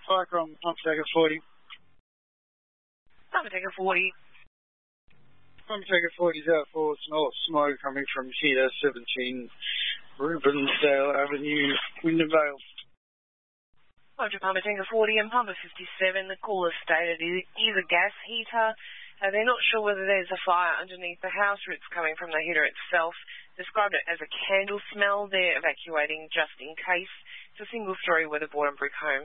Cyclone, pump taker 40. Pump taker 40. Pump taker 40 is out for smell of smoke coming from heater 17 Rubensdale Avenue, Wyndham Vale. Roger, Pumper Tanker 40 and Pumper 57. The caller stated it is a gas heater. They're not sure whether there's a fire underneath the house or it's coming from the heater itself. Described it as a candle smell. They're evacuating just in case. It's a single-storey weatherboard and brick home.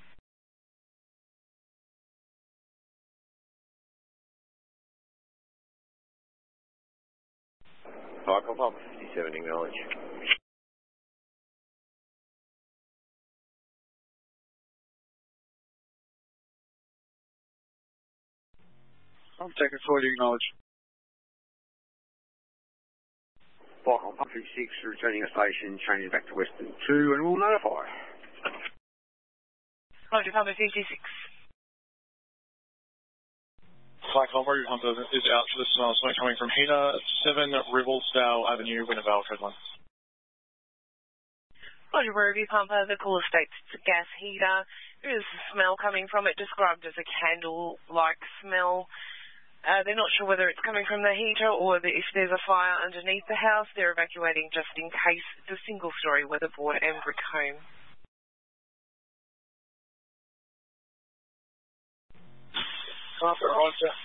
Cycle Pump 57, acknowledge. Pump taker 40, acknowledge. Cyclone Pump 56, returning a station, changing back to Western 2, and we'll notify. Roger, Pumper 56. Cyclone Ruby Pumper is out for the smell of smoke coming from heater 7 Ribblesdale Avenue, Wyndham Vale, Treadline. Roger, Ruby Pumper. The caller states it's a gas heater. There is a smell coming from it, described as a candle-like smell. They're not sure whether it's coming from the heater or if there's a fire underneath the house. They're evacuating just in case. It's a single-storey weatherboard and brick home. Roger.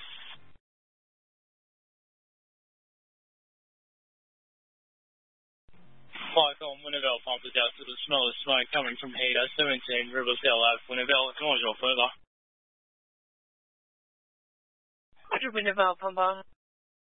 Cyclone Winneville Pump is out to the smell of smoke coming from heater 17 Ribblesdale Ave, Winneville. Acknowledge all further. Roger, Winneville Pumper.